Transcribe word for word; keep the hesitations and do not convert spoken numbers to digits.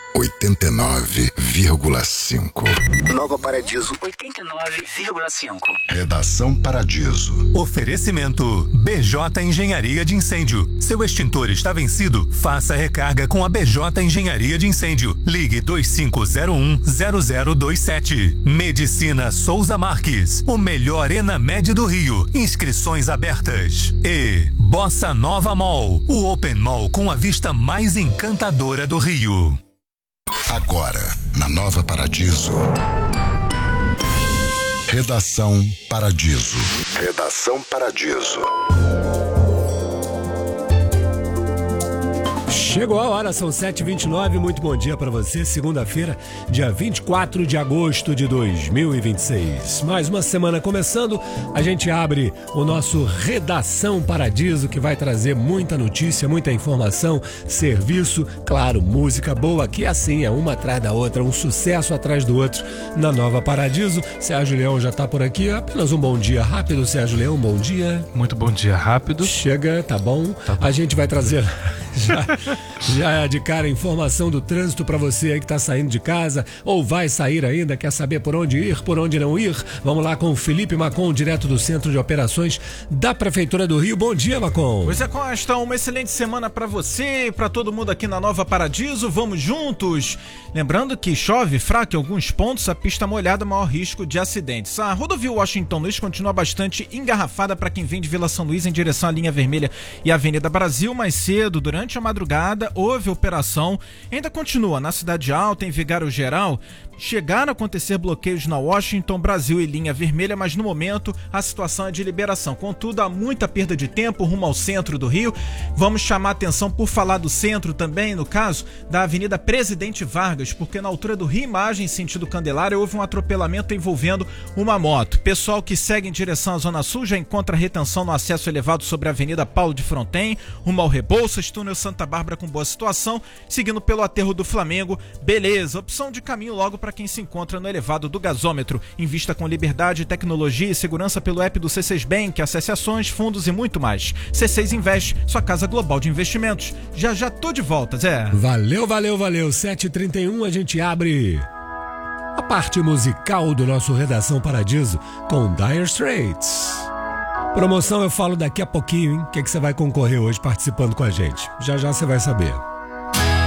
oitenta e nove vírgula cinco. Nova Paradiso oitenta e nove vírgula cinco. Redação Paradiso. Oferecimento B J Engenharia de Incêndio. Seu extintor está vencido? Faça recarga com a B J Engenharia de Incêndio. Ligue dois cinco zero um zero zero dois sete. Medicina Souza Marques. O melhor Enamed do Rio. Inscrições abertas. E Bossa Nova Mall. O Open Mall com a vista mais encantadora do Rio. Agora, na Nova Paradiso. Redação Paradiso. Redação Paradiso. Chegou a hora, são sete e vinte e nove, muito bom dia para você, segunda-feira, dia vinte e quatro de agosto de dois mil e vinte e seis. Mais uma semana começando, a gente abre o nosso Redação Paradiso, que vai trazer muita notícia, muita informação, serviço, claro, música boa, que assim é uma atrás da outra, um sucesso atrás do outro na Nova Paradiso. Sérgio Leão já tá por aqui, apenas um bom dia rápido, Sérgio Leão, bom dia. Muito bom dia rápido. Chega, tá bom? Tá bom. A gente vai trazer já... Já de cara, informação do trânsito para você aí que tá saindo de casa ou vai sair ainda, quer saber por onde ir, por onde não ir? Vamos lá com o Felipe Macon, direto do Centro de Operações da Prefeitura do Rio. Bom dia, Macon. Pois é, Costa, uma excelente semana para você e para todo mundo aqui na Nova Paradiso. Vamos juntos. Lembrando que chove fraco em alguns pontos, a pista molhada, maior risco de acidentes. A rodovia Washington Luiz continua bastante engarrafada para quem vem de Vila São Luís em direção à linha vermelha e Avenida Brasil. Mais cedo, durante a madrugada, houve operação, ainda continua na Cidade Alta, em Vigário Geral. Chegaram a acontecer bloqueios na Washington, Brasil e linha vermelha, mas no momento a situação é de liberação. Contudo, há muita perda de tempo rumo ao centro do Rio. Vamos chamar atenção por falar do centro também, no caso da Avenida Presidente Vargas, porque na altura do Rio Imagem, sentido Candelária, houve um atropelamento envolvendo uma moto. Pessoal que segue em direção à Zona Sul já encontra retenção no acesso elevado sobre a Avenida Paulo de Fronten, rumo ao Rebouças, túnel Santa Bárbara com boa situação, seguindo pelo aterro do Flamengo. Beleza, opção de caminho logo para quem se encontra no elevado do gasômetro. Invista com liberdade, tecnologia e segurança pelo app do C seis Bank, acesse ações, fundos e muito mais. C seis Invest, sua casa global de investimentos. Já já tô de volta, Zé. Valeu, valeu, valeu. sete e trinta e um, a gente abre a parte musical do nosso Redação Paradiso com Dire Straits. Promoção eu falo daqui a pouquinho, hein? O que, é que você vai concorrer hoje participando com a gente? Já já você vai saber.